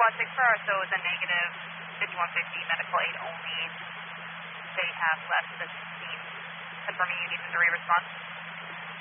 Squad 6 for so is a negative 5150 medical aid only. They have less than 16. Confirming you need 3 response.